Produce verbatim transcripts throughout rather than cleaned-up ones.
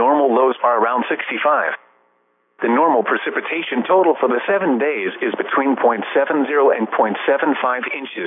normal lows are around sixty-five. The normal precipitation total for the seven days is between zero point seven zero and zero point seven five inches.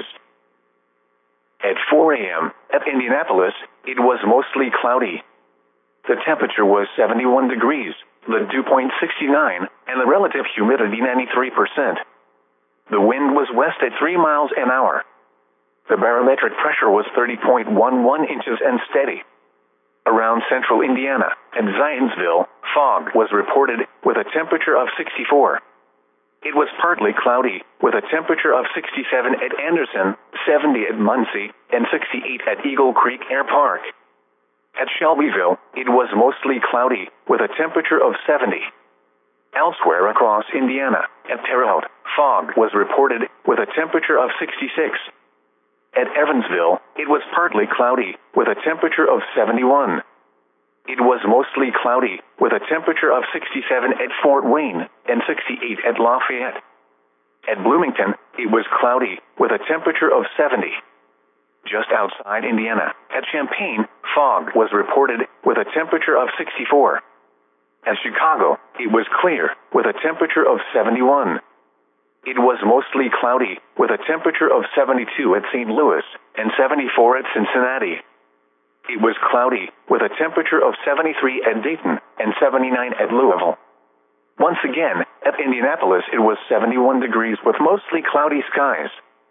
At four a m at Indianapolis, it was mostly cloudy. The temperature was seventy-one degrees, the dew point sixty-nine, and the relative humidity ninety-three percent. The wind was west at three miles an hour. The barometric pressure was thirty point one one inches and steady. Around central Indiana, at Zionsville, fog was reported, with a temperature of sixty-four. It was partly cloudy, with a temperature of sixty-seven at Anderson, seventy at Muncie, and sixty-eight at Eagle Creek Air Park. At Shelbyville, it was mostly cloudy, with a temperature of seventy. Elsewhere across Indiana, at Terre Haute, fog was reported, with a temperature of sixty-six. At Evansville, it was partly cloudy, with a temperature of seventy-one. It was mostly cloudy, with a temperature of sixty-seven at Fort Wayne, and sixty-eight at Lafayette. At Bloomington, it was cloudy, with a temperature of seventy. Just outside Indiana, at Champaign, fog was reported, with a temperature of sixty-four. At Chicago, it was clear, with a temperature of seventy-one. It was mostly cloudy, with a temperature of seventy-two at Saint Louis, and seventy-four at Cincinnati. It was cloudy, with a temperature of seventy-three at Dayton, and seventy-nine at Louisville. Once again, at Indianapolis it was seventy-one degrees with mostly cloudy skies.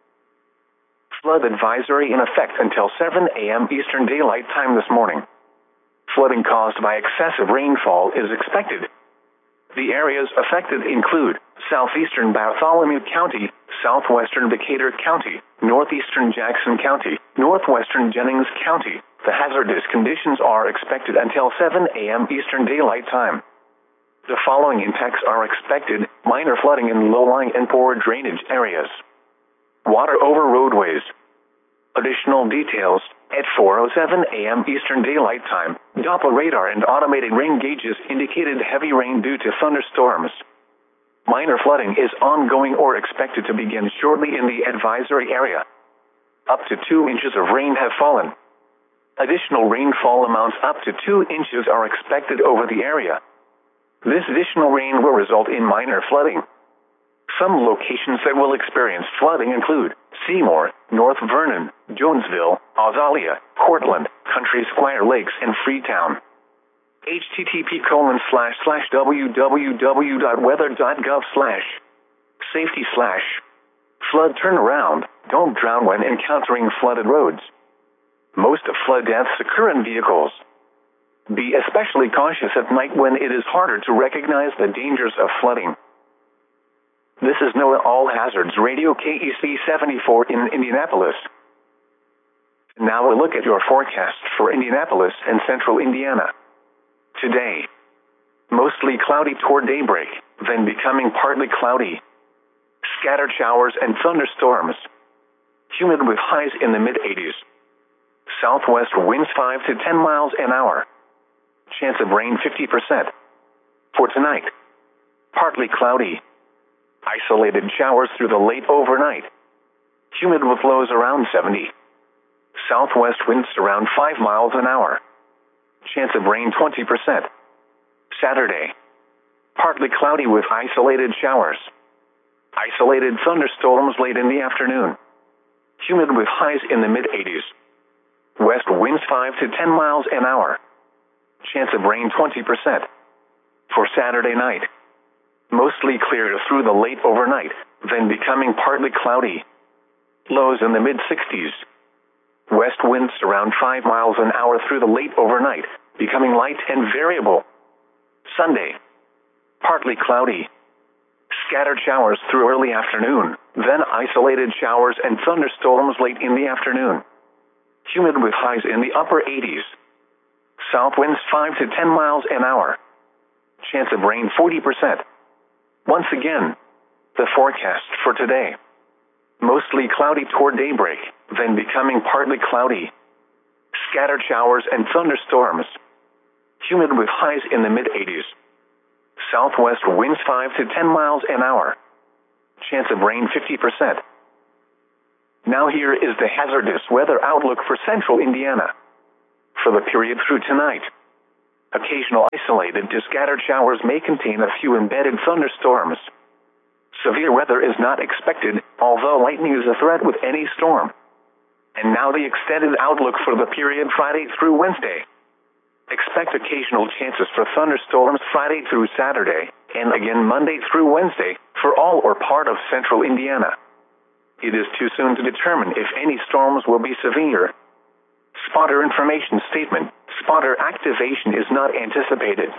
Flood advisory in effect until seven a m Eastern Daylight Time this morning. Flooding caused by excessive rainfall is expected. The areas affected include southeastern Bartholomew County, southwestern Decatur County, northeastern Jackson County, northwestern Jennings County. The hazardous conditions are expected until seven a m Eastern Daylight Time. The following impacts are expected: minor flooding in low-lying and poor drainage areas. Water over roadways. Additional details: at four oh seven a m Eastern Daylight Time, Doppler radar and automated rain gauges indicated heavy rain due to thunderstorms. Minor flooding is ongoing or expected to begin shortly in the advisory area. Up to two inches of rain have fallen. Additional rainfall amounts up to two inches are expected over the area. This additional rain will result in minor flooding. Some locations that will experience flooding include Seymour, North Vernon, Jonesville, Azalea, Cortland, Country Squire Lakes, and Freetown. H T T P colon slash slash www dot weather dot gov slash safety slash flood turnaround. Don't drown when encountering flooded roads. Most of flood deaths occur in vehicles. Be especially cautious at night when it is harder to recognize the dangers of flooding. This is NOAA All Hazards Radio K E C seventy-four in Indianapolis. Now a look at your forecast for Indianapolis and central Indiana. Today, mostly cloudy toward daybreak, then becoming partly cloudy. Scattered showers and thunderstorms. Humid with highs in the mid eighties. Southwest winds five to ten miles an hour. Chance of rain fifty percent. For tonight, partly cloudy. Isolated showers through the late overnight. Humid with lows around seventy. Southwest winds around five miles an hour. Chance of rain twenty percent. Saturday, partly cloudy with isolated showers. Isolated thunderstorms late in the afternoon. Humid with highs in the mid eighties. West winds five to ten miles an hour. Chance of rain twenty percent. For Saturday night, mostly clear through the late overnight, then becoming partly cloudy. Lows in the mid sixties. West winds around five miles an hour through the late overnight, becoming light and variable. Sunday, partly cloudy. Scattered showers through early afternoon, then isolated showers and thunderstorms late in the afternoon. Humid with highs in the upper eighties. South winds five to ten miles an hour. Chance of rain forty percent. Once again, the forecast for today. Mostly cloudy toward daybreak, then becoming partly cloudy. Scattered showers and thunderstorms. Humid with highs in the mid eighties. Southwest winds five to ten miles an hour. Chance of rain fifty percent. Now here is the hazardous weather outlook for central Indiana. For the period through tonight, Occasional isolated to scattered showers may contain a few embedded thunderstorms. Severe weather is not expected, although lightning is a threat with any storm. And now the extended outlook for the period Friday through Wednesday. Expect occasional chances for thunderstorms Friday through Saturday, and again Monday through Wednesday, for all or part of central Indiana. It is too soon to determine if any storms will be severe. Spotter information statement: spotter activation is not anticipated.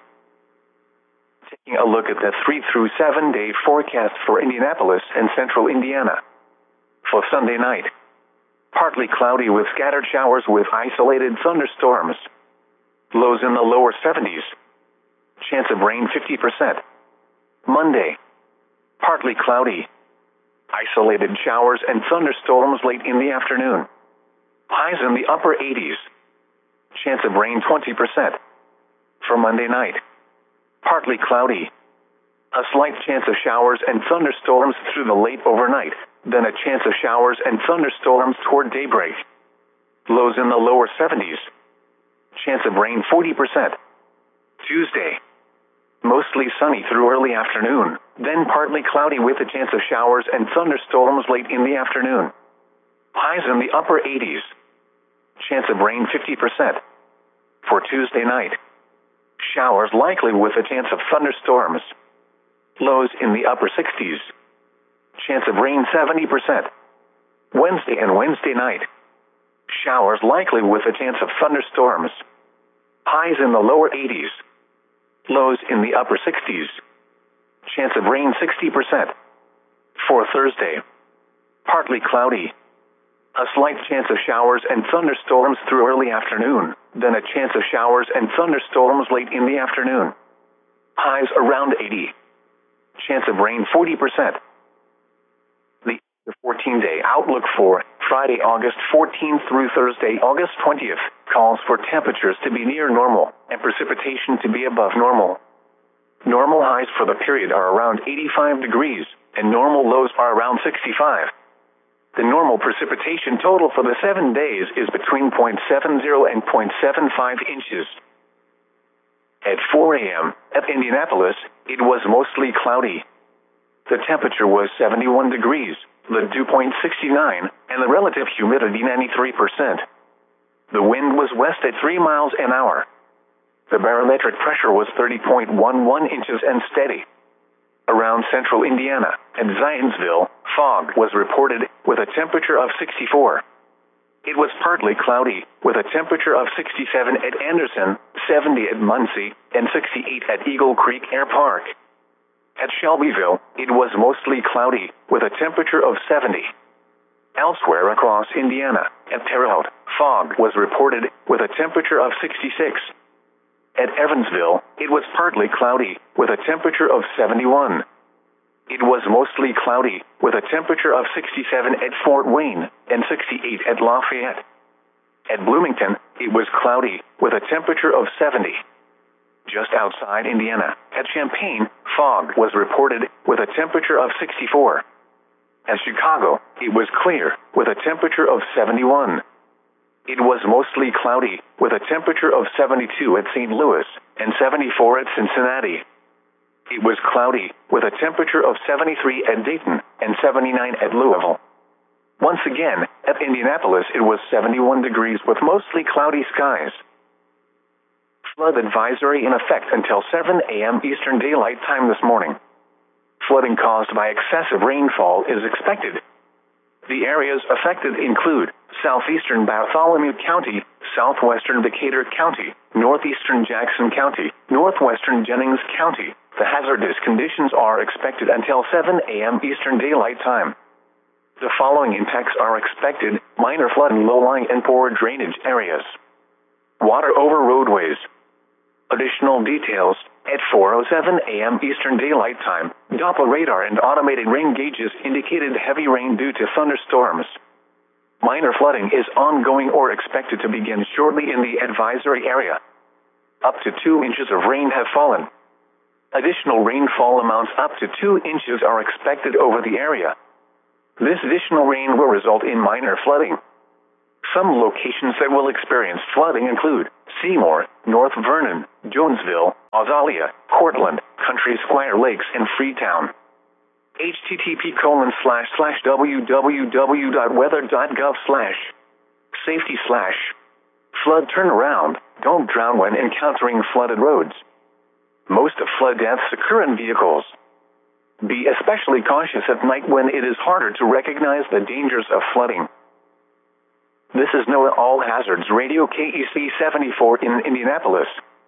Taking a look at the three through seven day forecast for Indianapolis and central Indiana. For Sunday night, partly cloudy with scattered showers with isolated thunderstorms. Lows in the lower seventies. Chance of rain fifty percent. Monday, partly cloudy. Isolated showers and thunderstorms late in the afternoon. Highs in the upper eighties. Chance of rain twenty percent. For Monday night, partly cloudy. A slight chance of showers and thunderstorms through the late overnight, then a chance of showers and thunderstorms toward daybreak. Lows in the lower seventies. Chance of rain forty percent. Tuesday, mostly sunny through early afternoon, then partly cloudy with a chance of showers and thunderstorms late in the afternoon. Highs in the upper eighties. Chance of rain fifty percent. For Tuesday night, showers likely with a chance of thunderstorms. Lows in the upper sixties. Chance of rain seventy percent. Wednesday and Wednesday night, showers likely with a chance of thunderstorms. Highs in the lower eighties. Lows in the upper sixties. Chance of rain sixty percent. For Thursday, partly cloudy. A slight chance of showers and thunderstorms through early afternoon, then a chance of showers and thunderstorms late in the afternoon. Highs around eighty. Chance of rain forty percent. The fourteen day outlook for Friday, August fourteenth through Thursday, August twentieth, calls for temperatures to be near normal and precipitation to be above normal. Normal highs for the period are around eighty-five degrees, and normal lows are around sixty-five. The normal precipitation total for the seven days is between zero point seven zero and zero point seven five inches. At four a m at Indianapolis, it was mostly cloudy. The temperature was seventy-one degrees, the dew point sixty-nine, and the relative humidity ninety-three percent. The wind was west at three miles an hour. The barometric pressure was thirty point one one inches and steady. Around central Indiana, at Zionsville, fog was reported with a temperature of sixty-four. It was partly cloudy, with a temperature of sixty-seven at Anderson, seventy at Muncie, and sixty-eight at Eagle Creek Air Park. At Shelbyville, it was mostly cloudy, with a temperature of seventy. Elsewhere across Indiana, at Terre Haute, fog was reported with a temperature of sixty-six. At Evansville, it was partly cloudy, with a temperature of seventy-one. It was mostly cloudy, with a temperature of sixty-seven at Fort Wayne, and sixty-eight at Lafayette. At Bloomington, it was cloudy, with a temperature of seventy. Just outside Indiana, at Champaign, fog was reported, with a temperature of sixty-four. At Chicago, it was clear, with a temperature of seventy-one. It was mostly cloudy, with a temperature of seventy-two at Saint Louis, and seventy-four at Cincinnati. It was cloudy, with a temperature of seventy-three at Dayton, and seventy-nine at Louisville. Once again, at Indianapolis it was seventy-one degrees with mostly cloudy skies. Flood advisory in effect until seven a m Eastern Daylight Time this morning. Flooding caused by excessive rainfall is expected. The areas affected include southeastern Bartholomew County, southwestern Decatur County, northeastern Jackson County, northwestern Jennings County. The hazardous conditions are expected until seven a m Eastern Daylight Time. The following impacts are expected: minor flooding, low-lying and poor drainage areas. Water over roadways. Additional details: at four oh seven a m Eastern Daylight Time, Doppler radar and automated rain gauges indicated heavy rain due to thunderstorms. Minor flooding is ongoing or expected to begin shortly in the advisory area. Up to two inches of rain have fallen. Additional rainfall amounts up to two inches are expected over the area. This additional rain will result in minor flooding. Some locations that will experience flooding include Seymour, North Vernon, Jonesville, Azalea, Cortland, Country Squire Lakes, and Freetown. http colon slash slash www.weather.gov slash safety slash flood turnaround. Don't drown when encountering flooded roads. Most of flood deaths occur in vehicles. Be especially cautious at night when it is harder to recognize the dangers of flooding. This is NOAA All Hazards Radio K E C seventy-four in Indianapolis.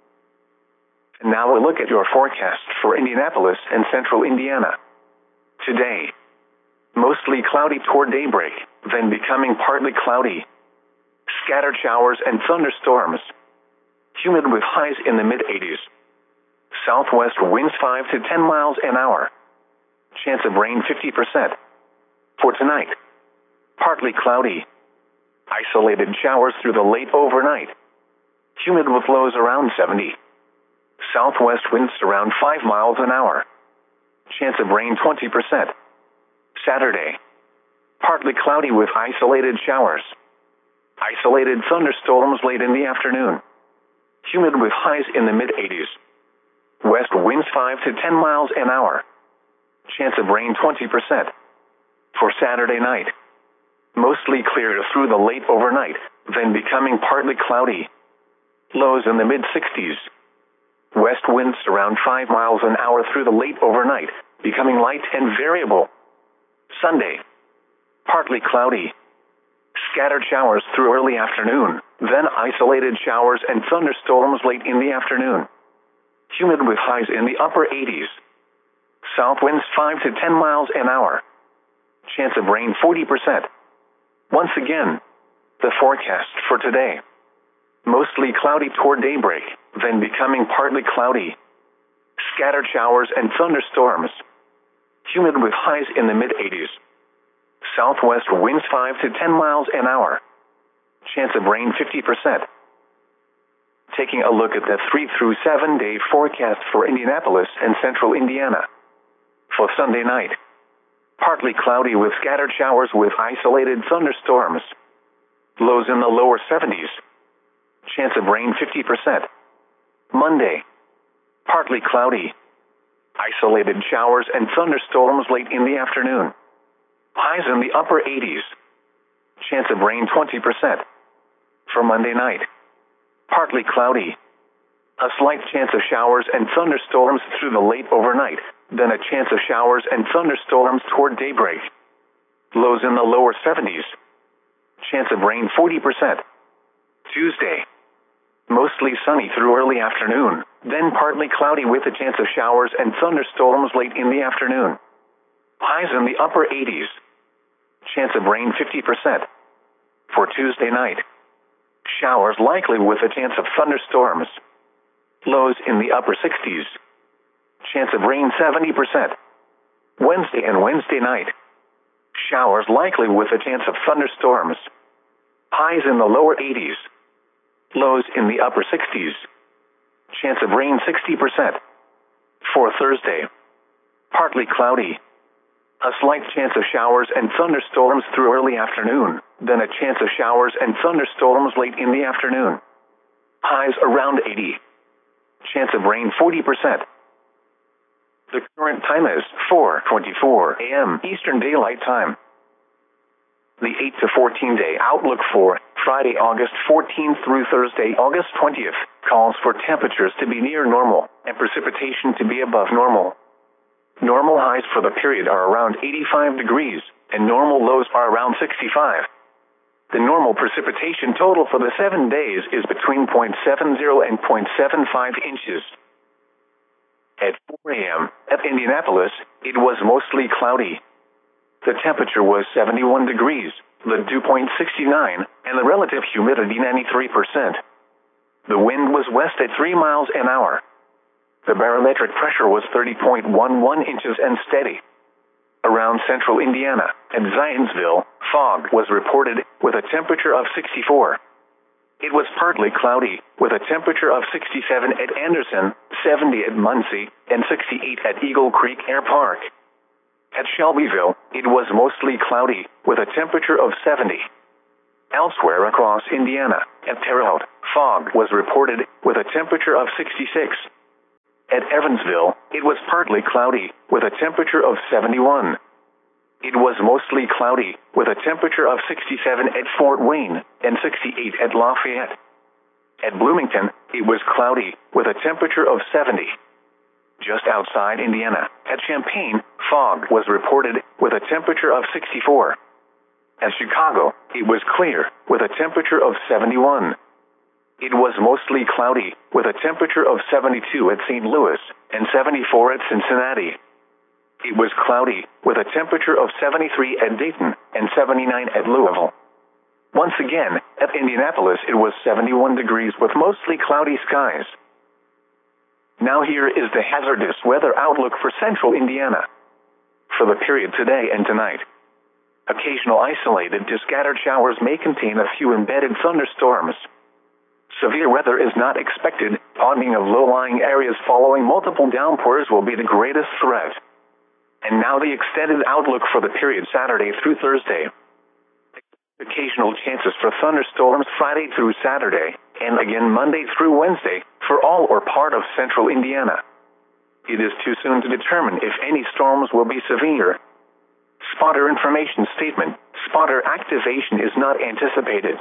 And now a look at your forecast for Indianapolis and central Indiana. Today, mostly cloudy toward daybreak, then becoming partly cloudy. Scattered showers and thunderstorms. Humid with highs in the mid eighties. Southwest winds five to ten miles an hour. Chance of rain fifty percent. For tonight, partly cloudy. Isolated showers through the late overnight. Humid with lows around seventy. Southwest winds around five miles an hour. Chance of rain twenty percent. Saturday, partly cloudy with isolated showers. Isolated thunderstorms late in the afternoon. Humid with highs in the mid eighties. West winds five to ten miles an hour. Chance of rain twenty percent. For Saturday night, mostly clear through the late overnight, then becoming partly cloudy. Lows in the mid sixties. West winds around five miles an hour through the late overnight, becoming light and variable. Sunday, partly cloudy. Scattered showers through early afternoon, then isolated showers and thunderstorms late in the afternoon. Humid with highs in the upper eighties. South winds five to ten miles an hour. Chance of rain forty percent. Once again, the forecast for today. Mostly cloudy toward daybreak, then becoming partly cloudy. Scattered showers and thunderstorms. Humid with highs in the mid eighties. Southwest winds five to ten miles an hour. Chance of rain fifty percent. Taking a look at the three through seven day forecast for Indianapolis and central Indiana. For Sunday night, partly cloudy with scattered showers with isolated thunderstorms. Lows in the lower seventies. Chance of rain fifty percent. Monday, partly cloudy. Isolated showers and thunderstorms late in the afternoon. Highs in the upper eighties. Chance of rain twenty percent. For Monday night, partly cloudy. A slight chance of showers and thunderstorms through the late overnight, then a chance of showers and thunderstorms toward daybreak. Lows in the lower seventies. Chance of rain forty percent. Tuesday, mostly sunny through early afternoon, then partly cloudy with a chance of showers and thunderstorms late in the afternoon. Highs in the upper eighties. Chance of rain fifty percent. For Tuesday night, showers likely with a chance of thunderstorms. Lows in the upper sixties. Chance of rain seventy percent. Wednesday and Wednesday night, showers likely with a chance of thunderstorms. Highs in the lower eighties. Lows in the upper sixties. Chance of rain sixty percent. For Thursday, partly cloudy. A slight chance of showers and thunderstorms through early afternoon, then a chance of showers and thunderstorms late in the afternoon. Highs around eighty. Chance of rain forty percent. The current time is four twenty-four a m Eastern Daylight Time. The eight to fourteen day outlook for Friday, August fourteenth through Thursday, August twentieth, calls for temperatures to be near normal and precipitation to be above normal. Normal highs for the period are around eighty-five degrees, and normal lows are around sixty-five. The normal precipitation total for the seven days is between zero point seven zero and zero point seven five inches. At four a m at Indianapolis, it was mostly cloudy. The temperature was seventy-one degrees, the dew point sixty-nine, and the relative humidity ninety-three percent. The wind was west at three miles an hour. The barometric pressure was thirty point one one inches and steady. Around central Indiana and Zionsville, fog was reported with a temperature of sixty-four. It was partly cloudy, with a temperature of sixty-seven at Anderson, seventy at Muncie, and sixty-eight at Eagle Creek Air Park. At Shelbyville, it was mostly cloudy, with a temperature of seventy. Elsewhere across Indiana, at Terre Haute, fog was reported with a temperature of sixty-six. At Evansville, it was partly cloudy with a temperature of seventy-one. It was mostly cloudy with a temperature of sixty-seven at Fort Wayne and sixty-eight at Lafayette. At Bloomington, it was cloudy with a temperature of seventy. Just outside Indiana, at Champaign, fog was reported with a temperature of sixty-four. At Chicago, it was clear with a temperature of seventy-one. It was mostly cloudy with a temperature of seventy-two at Saint Louis and seventy-four at Cincinnati. It was cloudy with a temperature of seventy-three at Dayton and seventy-nine at Louisville. Once again, at Indianapolis it was seventy-one degrees with mostly cloudy skies. Now here is the hazardous weather outlook for central Indiana. For the period today and tonight, occasional isolated to scattered showers may contain a few embedded thunderstorms. Severe weather is not expected. Haunting of low-lying areas following multiple downpours will be the greatest threat. And now the extended outlook for the period Saturday through Thursday. Occasional chances for thunderstorms Friday through Saturday, and again Monday through Wednesday, for all or part of central Indiana. It is too soon to determine if any storms will be severe. Spotter information statement: spotter activation is not anticipated.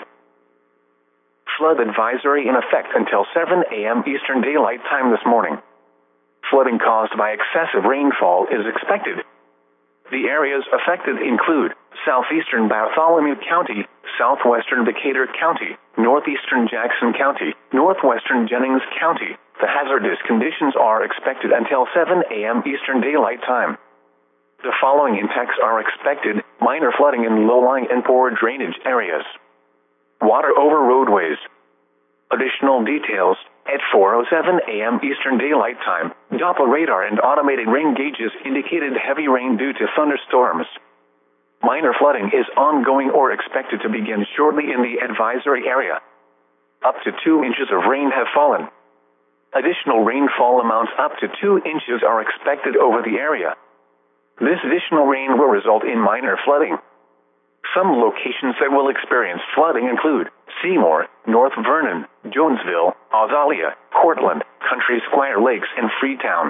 Flood advisory in effect until seven a m Eastern Daylight Time this morning. Flooding caused by excessive rainfall is expected. The areas affected include southeastern Bartholomew County, southwestern Decatur County, northeastern Jackson County, northwestern Jennings County. The hazardous conditions are expected until seven a m Eastern Daylight Time. The following impacts are expected: minor flooding in low-lying and poor drainage areas. Water over roadways. Additional details: at four oh seven a m Eastern Daylight Time, Doppler radar and automated rain gauges indicated heavy rain due to thunderstorms. Minor flooding is ongoing or expected to begin shortly in the advisory area. Up to two inches of rain have fallen. Additional rainfall amounts up to two inches are expected over the area. This additional rain will result in minor flooding. Some locations that will experience flooding include Seymour, North Vernon, Jonesville, Azalea, Cortland, Country Squire Lakes, and Freetown.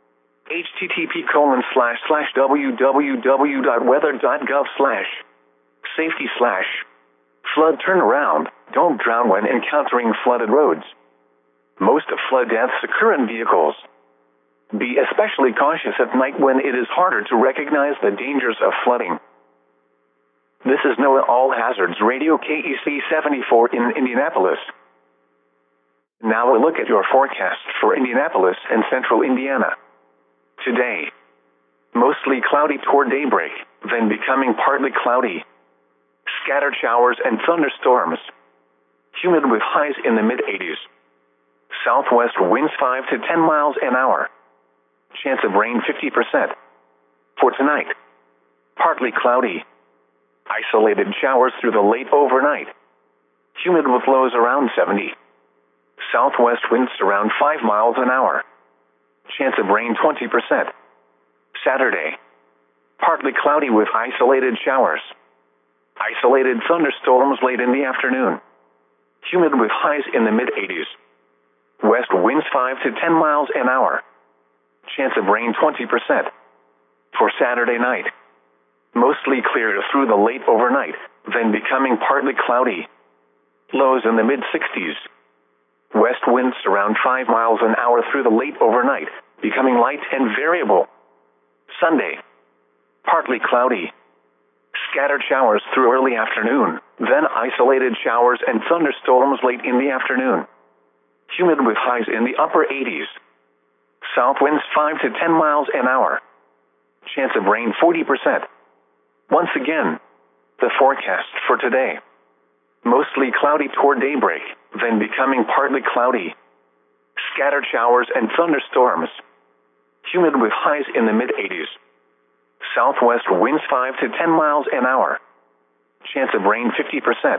http colon slash slash www.weather.gov slash safety slash flood turnaround. Don't drown when encountering flooded roads. Most flood deaths occur in vehicles. Be especially cautious at night when it is harder to recognize the dangers of flooding. This is NOAA All Hazards Radio K E C seventy-four in Indianapolis. Now a look at your forecast for Indianapolis and central Indiana. Today, mostly cloudy toward daybreak, then becoming partly cloudy. Scattered showers and thunderstorms. Humid with highs in the mid eighties. Southwest winds five to ten miles an hour. Chance of rain fifty percent. For tonight, partly cloudy. Isolated showers through the late overnight. Humid with lows around seventy. Southwest winds around five miles an hour. Chance of rain twenty percent. Saturday, partly cloudy with isolated showers. Isolated thunderstorms late in the afternoon. Humid with highs in the mid eighties. West winds five to ten miles an hour. Chance of rain twenty percent. For Saturday night, mostly clear through the late overnight, then becoming partly cloudy. Lows in the mid sixties. West winds around five miles an hour through the late overnight, becoming light and variable. Sunday, partly cloudy. Scattered showers through early afternoon, then isolated showers and thunderstorms late in the afternoon. Humid with highs in the upper eighties. South winds five to ten miles an hour. Chance of rain forty percent. Once again, the forecast for today. Mostly cloudy toward daybreak, then becoming partly cloudy. Scattered showers and thunderstorms. Humid with highs in the mid eighties. Southwest winds five to ten miles an hour. Chance of rain fifty percent.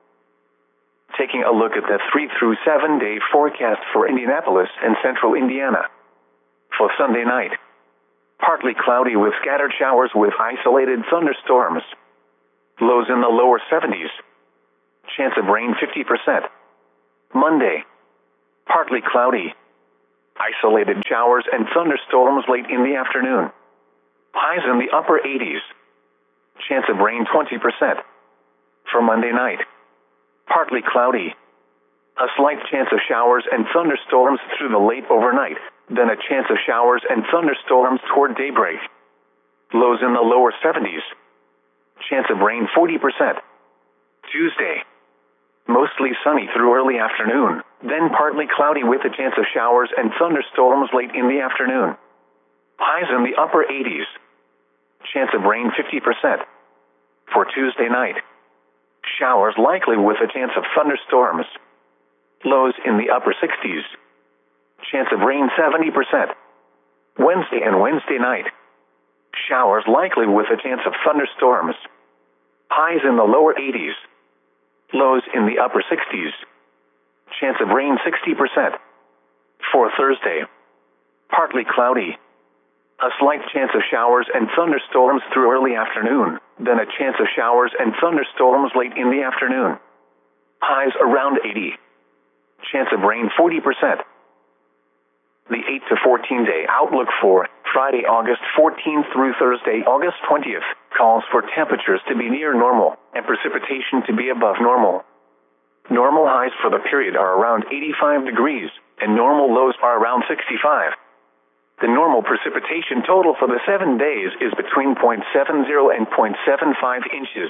Taking a look at the three through seven day forecast for Indianapolis and central Indiana. For Sunday night, partly cloudy with scattered showers with isolated thunderstorms. Lows in the lower seventies. Chance of rain fifty percent. Monday, partly cloudy. Isolated showers and thunderstorms late in the afternoon. Highs in the upper eighties. Chance of rain twenty percent. For Monday night, partly cloudy. A slight chance of showers and thunderstorms through the late overnight, then a chance of showers and thunderstorms toward daybreak. Lows in the lower seventies. Chance of rain forty percent. Tuesday, mostly sunny through early afternoon, then partly cloudy with a chance of showers and thunderstorms late in the afternoon. Highs in the upper eighties. Chance of rain fifty percent. For Tuesday night, showers likely with a chance of thunderstorms. Lows in the upper sixties. Chance of rain seventy percent. Wednesday and Wednesday night, showers likely with a chance of thunderstorms. Highs in the lower eighties. Lows in the upper sixties. Chance of rain sixty percent. For Thursday, partly cloudy. A slight chance of showers and thunderstorms through early afternoon, then a chance of showers and thunderstorms late in the afternoon. Highs around eighty. Chance of rain forty percent. The eight to fourteen day outlook for Friday, August fourteenth through Thursday, August twentieth, calls for temperatures to be near normal and precipitation to be above normal. Normal highs for the period are around eighty-five degrees, and normal lows are around sixty-five. The normal precipitation total for the seven days is between zero point seven zero and zero point seven five inches.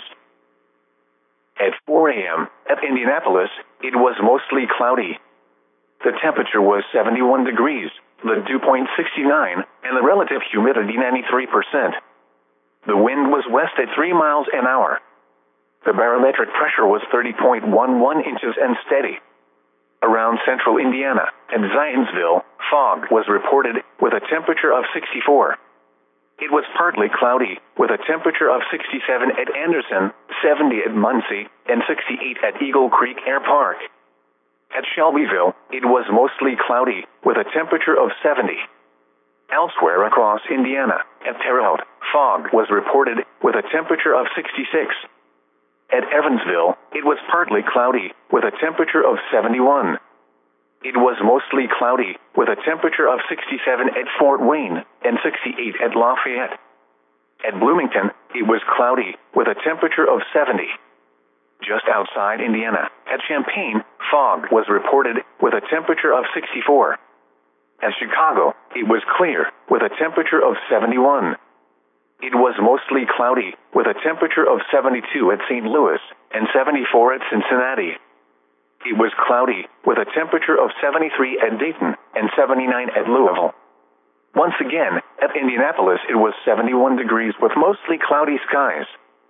At four a m at Indianapolis, it was mostly cloudy. The temperature was seventy-one degrees, the dew point sixty-nine, and the relative humidity ninety-three percent. The wind was west at three miles an hour. The barometric pressure was thirty point one one inches and steady. Around central Indiana and Zionsville, fog was reported with a temperature of sixty-four. It was partly cloudy with a temperature of sixty-seven at Anderson, seventy at Muncie, and sixty-eight at Eagle Creek Air Park. At Shelbyville, it was mostly cloudy with a temperature of seventy. Elsewhere across Indiana, at Terre Haute, fog was reported with a temperature of sixty-six. At Evansville, it was partly cloudy with a temperature of seventy-one. It was mostly cloudy with a temperature of sixty-seven at Fort Wayne and sixty-eight at Lafayette. At Bloomington, it was cloudy with a temperature of seventy. Just outside Indiana, at Champaign, fog was reported with a temperature of sixty-four. At Chicago, it was clear with a temperature of seventy-one. It was mostly cloudy with a temperature of seventy-two at Saint Louis and seventy-four at Cincinnati. It was cloudy with a temperature of seventy-three at Dayton and seventy-nine at Louisville. Once again, at Indianapolis, it was seventy-one degrees with mostly cloudy skies.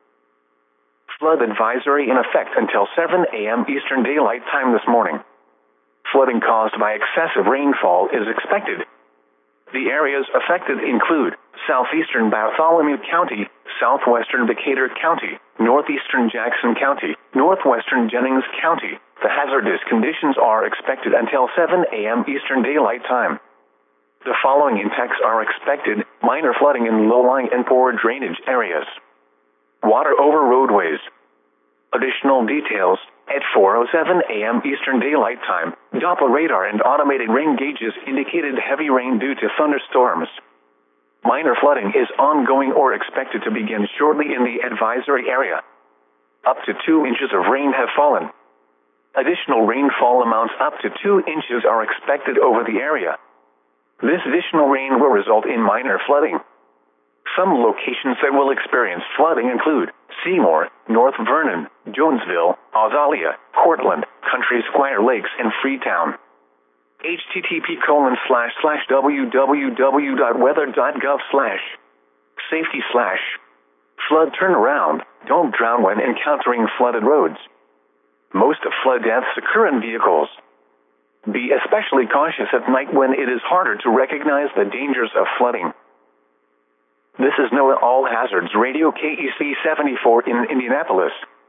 Flood advisory in effect until seven a m Eastern Daylight Time this morning. Flooding caused by excessive rainfall is expected. The areas affected include southeastern Bartholomew County, southwestern Decatur County, northeastern Jackson County, northwestern Jennings County. The hazardous conditions are expected until seven a m Eastern Daylight Time. The following impacts are expected: minor flooding in low-lying and poor drainage areas. Water over roadways. Additional details: at four oh seven a m Eastern Daylight Time, Doppler radar and automated rain gauges indicated heavy rain due to thunderstorms. Minor flooding is ongoing or expected to begin shortly in the advisory area. Up to two inches of rain have fallen. Additional rainfall amounts up to two inches are expected over the area. This additional rain will result in minor flooding. Some locations that will experience flooding include Seymour, North Vernon, Jonesville, Azalea, Cortland, Country Squire Lakes, and Freetown. H T T P colon slash slash www dot weather dot gov slash safety slash flood turnaround. Don't drown when encountering flooded roads. Most flood deaths occur in vehicles. Be especially cautious at night when it is harder to recognize the dangers of flooding. This is NOAA All Hazards Radio K E C seventy-four in Indianapolis.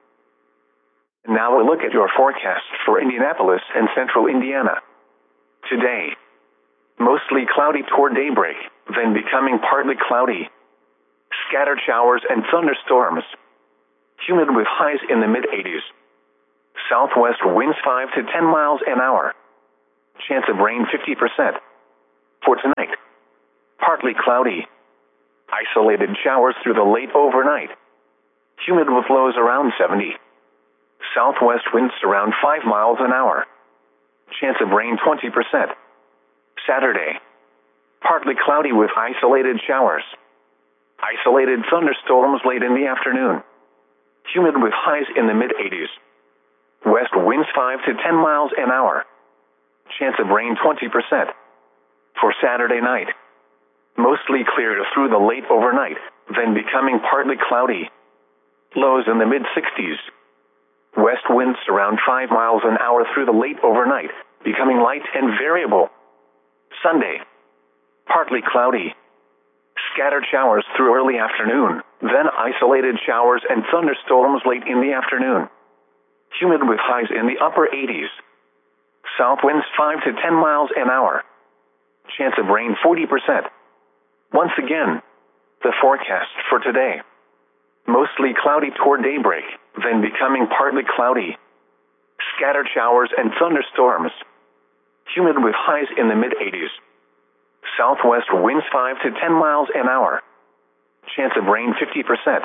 Now a look at your forecast for Indianapolis and central Indiana. Today, mostly cloudy toward daybreak, then becoming partly cloudy. Scattered showers and thunderstorms. Humid with highs in the mid eighties. Southwest winds five to ten miles an hour. Chance of rain fifty percent. For tonight, partly cloudy. Isolated showers through the late overnight. Humid with lows around seventy. Southwest winds around five miles an hour. Chance of rain twenty percent. Saturday, partly cloudy with isolated showers. Isolated thunderstorms late in the afternoon. Humid with highs in the mid eighties. West winds five to ten miles an hour. Chance of rain twenty percent. For Saturday night, mostly clear through the late overnight, then becoming partly cloudy. Lows in the mid sixties. West winds around five miles an hour through the late overnight, becoming light and variable. Sunday, partly cloudy. Scattered showers through early afternoon, then isolated showers and thunderstorms late in the afternoon. Humid with highs in the upper eighties. South winds five to ten miles an hour. Chance of rain forty percent. Once again, the forecast for today. Mostly cloudy toward daybreak, then becoming partly cloudy. Scattered showers and thunderstorms. Humid with highs in the mid eighties. Southwest winds five to ten miles an hour. Chance of rain fifty percent.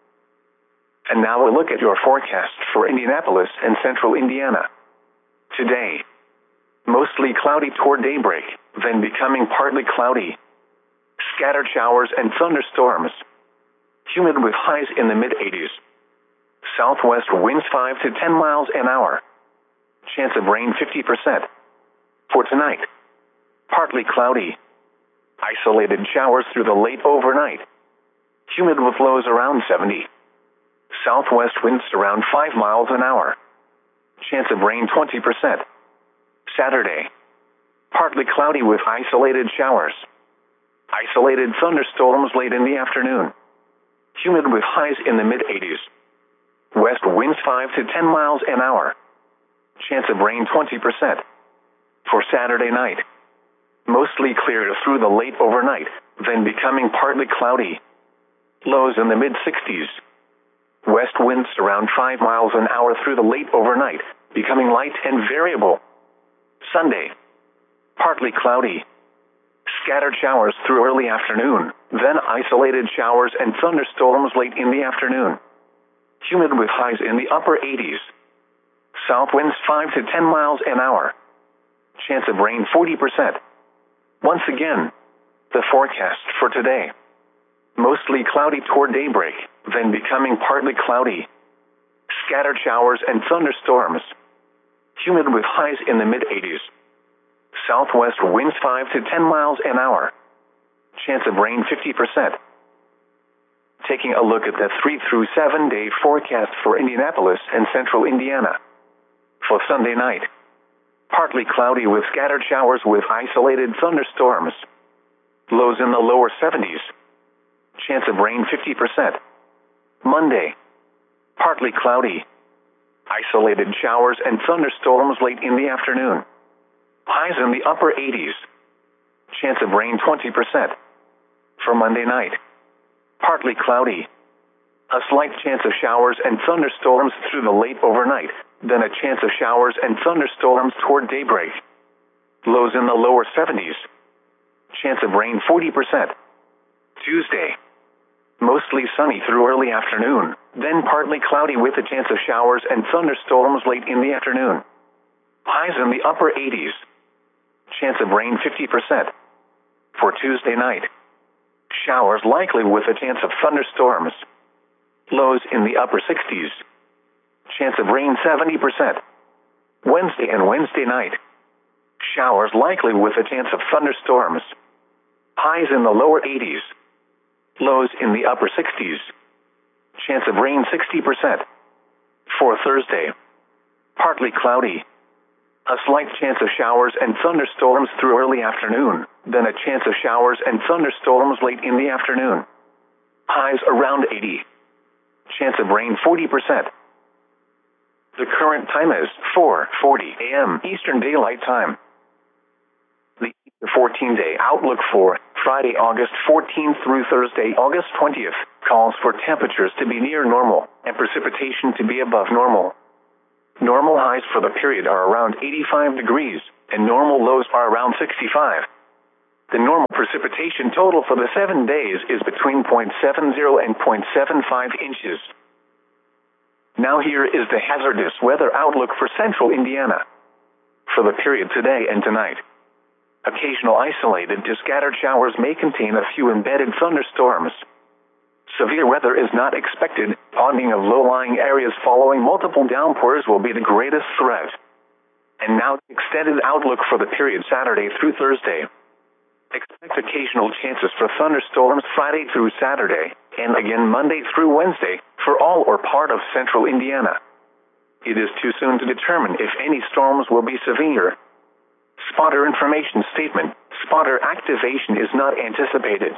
And now a look at your forecast for Indianapolis and central Indiana. Today, mostly cloudy toward daybreak, then becoming partly cloudy. Scattered showers and thunderstorms. Humid with highs in the mid eighties. Southwest winds five to ten miles an hour. Chance of rain fifty percent. For tonight, partly cloudy. Isolated showers through the late overnight. Humid with lows around seventy. Southwest winds around five miles an hour. Chance of rain twenty percent. Saturday, partly cloudy with isolated showers. Isolated thunderstorms late in the afternoon. Humid with highs in the mid eighties. West winds five to ten miles an hour. Chance of rain twenty percent. For Saturday night, mostly clear through the late overnight, then becoming partly cloudy. Lows in the mid sixties. West winds around five miles an hour through the late overnight, becoming light and variable. Sunday, partly cloudy. Scattered showers through early afternoon, then isolated showers and thunderstorms late in the afternoon. Humid with highs in the upper eighties. South winds five to ten miles an hour. Chance of rain forty percent. Once again, the forecast for today. Mostly cloudy toward daybreak, then becoming partly cloudy. Scattered showers and thunderstorms. Humid with highs in the mid eighties. Southwest winds five to ten miles an hour. Chance of rain fifty percent. Taking a look at the three through seven day forecast for Indianapolis and central Indiana. For Sunday night, partly cloudy with scattered showers with isolated thunderstorms. Lows in the lower seventies. Chance of rain fifty percent. Monday, partly cloudy. Isolated showers and thunderstorms late in the afternoon. Highs in the upper eighties. Chance of rain twenty percent. For Monday night, partly cloudy. A slight chance of showers and thunderstorms through the late overnight, then a chance of showers and thunderstorms toward daybreak. Lows in the lower seventies. Chance of rain forty percent. Tuesday, mostly sunny through early afternoon, then partly cloudy with a chance of showers and thunderstorms late in the afternoon. Highs in the upper eighties. Chance of rain fifty percent. For Tuesday night, showers likely with a chance of thunderstorms. Lows in the upper sixties. Chance of rain seventy percent. Wednesday and Wednesday night, showers likely with a chance of thunderstorms. Highs in the lower eighties. Lows in the upper sixties. Chance of rain sixty percent. For Thursday, partly cloudy. A slight chance of showers and thunderstorms through early afternoon, then a chance of showers and thunderstorms late in the afternoon. Highs around eighty. Chance of rain forty percent. The current time is four forty a m Eastern Daylight Time. The fourteen-day outlook for Friday, August fourteenth through Thursday, August twentieth, calls for temperatures to be near normal and precipitation to be above normal. Normal highs for the period are around eighty-five degrees, and normal lows are around sixty-five. The normal precipitation total for the seven days is between zero point seven zero and zero point seven five inches. Now here is the hazardous weather outlook for central Indiana. For the period today and tonight, occasional isolated to scattered showers may contain a few embedded thunderstorms. Severe weather is not expected. Haunting of low-lying areas following multiple downpours will be the greatest threat. And now, extended outlook for the period Saturday through Thursday. Expect occasional chances for thunderstorms Friday through Saturday, and again Monday through Wednesday, for all or part of central Indiana. It is too soon to determine if any storms will be severe. Spotter information statement: spotter activation is not anticipated.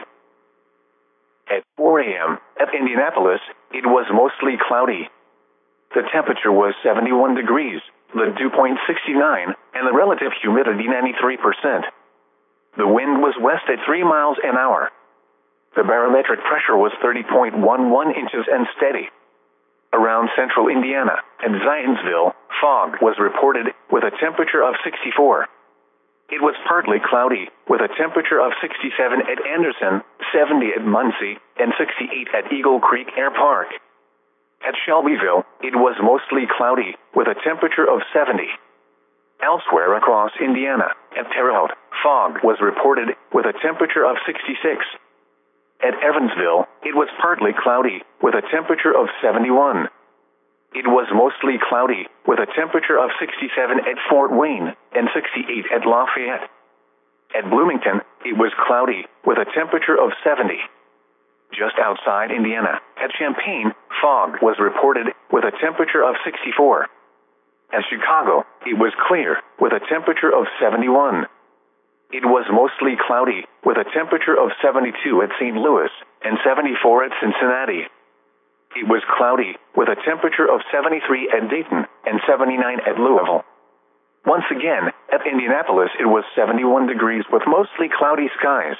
At four a.m., at Indianapolis, it was mostly cloudy. The temperature was seventy-one degrees, the dew point sixty-nine, and the relative humidity ninety-three percent. The wind was west at three miles an hour. The barometric pressure was thirty point one one inches and steady. Around central Indiana and Zionsville, fog was reported with a temperature of sixty-four. It was partly cloudy, with a temperature of sixty-seven at Anderson, seventy at Muncie, and sixty-eight at Eagle Creek Air Park. At Shelbyville, it was mostly cloudy, with a temperature of seventy. Elsewhere across Indiana, at Terre Haute, fog was reported, with a temperature of sixty-six. At Evansville, it was partly cloudy, with a temperature of seventy-one. It was mostly cloudy, with a temperature of sixty-seven at Fort Wayne, and sixty-eight at Lafayette. At Bloomington, it was cloudy, with a temperature of seventy. Just outside Indiana, at Champaign, fog was reported, with a temperature of sixty-four. At Chicago, it was clear, with a temperature of seventy-one. It was mostly cloudy, with a temperature of seventy-two at Saint Louis, and seventy-four at Cincinnati. It was cloudy, with a temperature of seventy-three at Dayton, and seventy-nine at Louisville. Once again, at Indianapolis it was seventy-one degrees with mostly cloudy skies.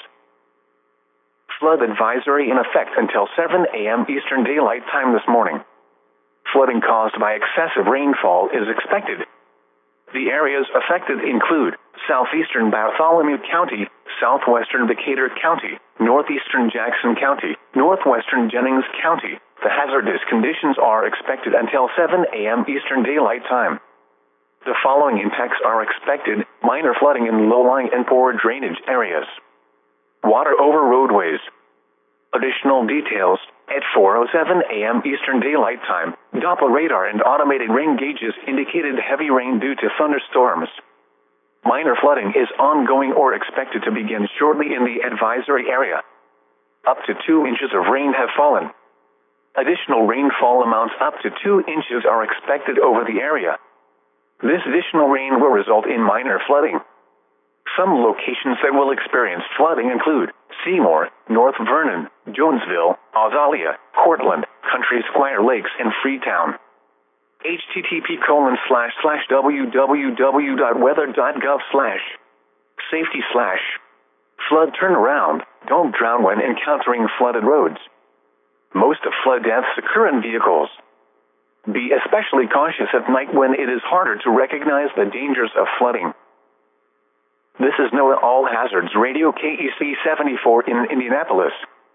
Flood advisory in effect until seven a.m. Eastern Daylight Time this morning. Flooding caused by excessive rainfall is expected. The areas affected include southeastern Bartholomew County, southwestern Decatur County, northeastern Jackson County, northwestern Jennings County. The hazardous conditions are expected until seven a.m. Eastern Daylight Time. The following impacts are expected: minor flooding in low-lying and poor drainage areas. Water over roadways. Additional details: at four oh seven a.m. Eastern Daylight Time, Doppler radar and automated rain gauges indicated heavy rain due to thunderstorms. Minor flooding is ongoing or expected to begin shortly in the advisory area. Up to two inches of rain have fallen. Additional rainfall amounts up to two inches are expected over the area. This additional rain will result in minor flooding. Some locations that will experience flooding include Seymour, North Vernon, Jonesville, Azalea, Cortland, Country Squire Lakes, and Freetown. http colon slash slash www.weather.gov slash safety slash flood turnaround. Don't drown when encountering flooded roads. Most of flood deaths occur in vehicles. Be especially cautious at night when it is harder to recognize the dangers of flooding. This is NOAA All Hazards Radio K E C seventy-four in Indianapolis.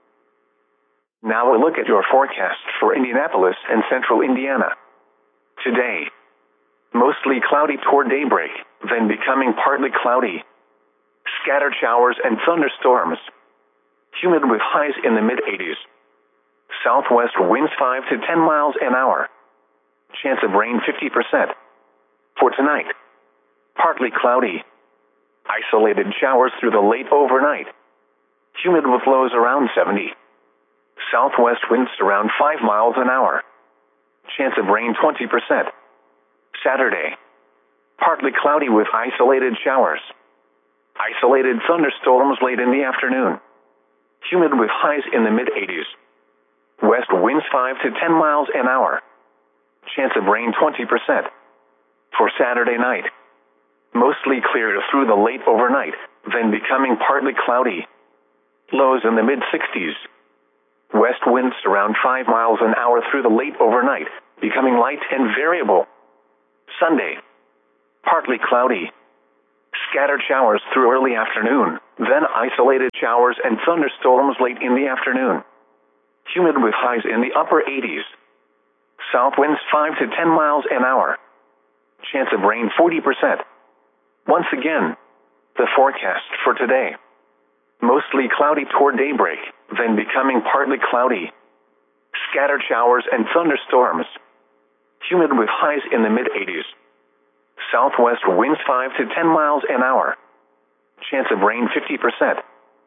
Now a look at your forecast for Indianapolis and central Indiana. Today, mostly cloudy toward daybreak, then becoming partly cloudy. Scattered showers and thunderstorms. Humid with highs in the mid-eighties. Southwest winds five to ten miles an hour. Chance of rain fifty percent. For tonight, partly cloudy. Isolated showers through the late overnight. Humid with lows around seventy. Southwest winds around five miles an hour. Chance of rain twenty percent. Saturday, partly cloudy with isolated showers. Isolated thunderstorms late in the afternoon. Humid with highs in the mid-eighties. West winds five to ten miles an hour. Chance of rain twenty percent. For Saturday night, mostly clear through the late overnight, then becoming partly cloudy. Lows in the mid-sixties. West winds around five miles an hour through the late overnight, becoming light and variable. Sunday, partly cloudy. Scattered showers through early afternoon, then isolated showers and thunderstorms late in the afternoon. Humid with highs in the upper eighties. South winds five to ten miles an hour. Chance of rain forty percent. Once again, the forecast for today. Mostly cloudy toward daybreak, then becoming partly cloudy. Scattered showers and thunderstorms. Humid with highs in the mid-eighties. Southwest winds five to ten miles an hour. Chance of rain fifty percent.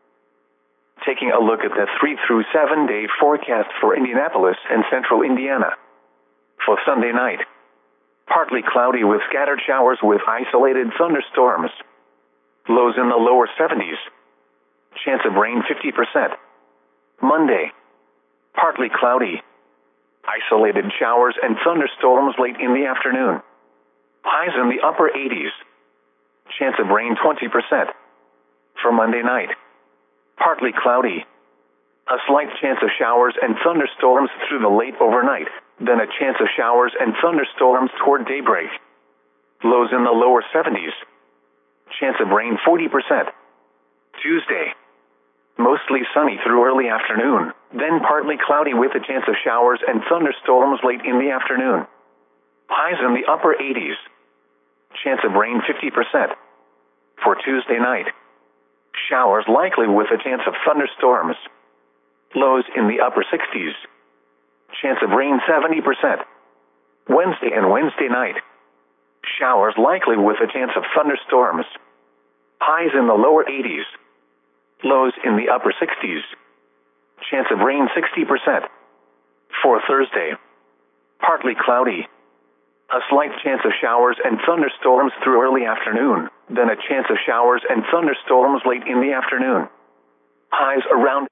Taking a look at the three through seven day forecast for Indianapolis and central Indiana. For Sunday night, partly cloudy with scattered showers with isolated thunderstorms. Lows in the lower seventies. Chance of rain fifty percent. Monday, partly cloudy. Isolated showers and thunderstorms late in the afternoon. Highs in the upper eighties. Chance of rain twenty percent. For Monday night, partly cloudy. A slight chance of showers and thunderstorms through the late overnight, then a chance of showers and thunderstorms toward daybreak. Lows in the lower seventies. Chance of rain forty percent. Tuesday, mostly sunny through early afternoon, then partly cloudy with a chance of showers and thunderstorms late in the afternoon. Highs in the upper eighties. Chance of rain fifty percent. For Tuesday night, showers likely with a chance of thunderstorms. Lows in the upper sixties. Chance of rain seventy percent. Wednesday and Wednesday night, showers likely with a chance of thunderstorms. Highs in the lower eighties. Lows in the upper sixties. Chance of rain sixty percent. For Thursday, partly cloudy. A slight chance of showers and thunderstorms through early afternoon, then a chance of showers and thunderstorms late in the afternoon. Highs around.